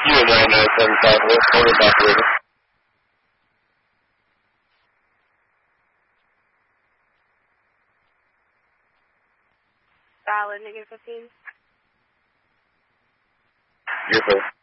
You and 9975 West operator. Solid, negative 15. Yes, sir.